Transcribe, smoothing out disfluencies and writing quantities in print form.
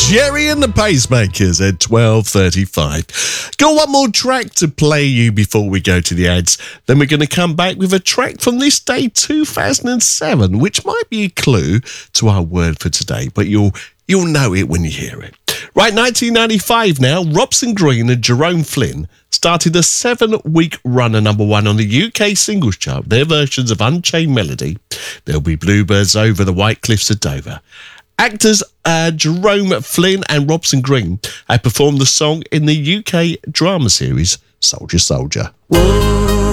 Jerry and the Pacemakers at 12:35. Got one more track to play you before we go to the ads. Then we're going to come back with a track from this day 2007, which might be a clue to our word for today, but you'll know it when you hear it. Right, 1995 now, Robson Green and Jerome Flynn started a 7-week run at number one on the UK singles chart. Their versions of Unchained Melody, There'll Be Bluebirds Over the White Cliffs of Dover. Actors Jerome Flynn and Robson Green had performed the song in the UK drama series Soldier Soldier.